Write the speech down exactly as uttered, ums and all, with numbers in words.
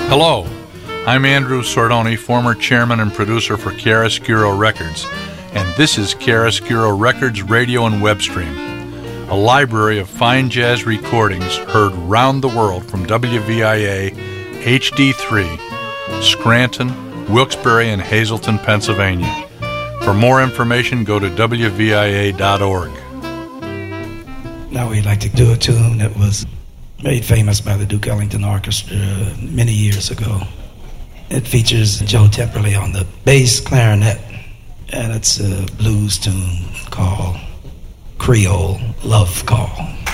Hello, I'm Andrew Sordoni, former chairman and producer for Chiaroscuro Records, and this is Chiaroscuro Records Radio and Web Stream, a library of fine jazz recordings heard round the world from W V I A H D three, Scranton, Wilkes-Barre, and Hazleton, Pennsylvania. For more information, go to W V I A dot org. Now we'd like to do a tune that was made famous by the Duke Ellington Orchestra many years ago. It features Joe Temperley on the bass clarinet, and it's a blues tune called Creole Love Call.